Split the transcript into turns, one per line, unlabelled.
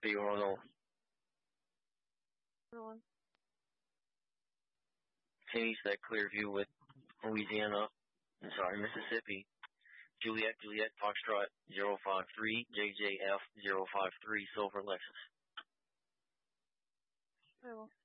Big Ronald. Finish that Clearview with Louisiana. Mississippi. Juliet, Foxtrot 053, JJF 053, Silver Lexus.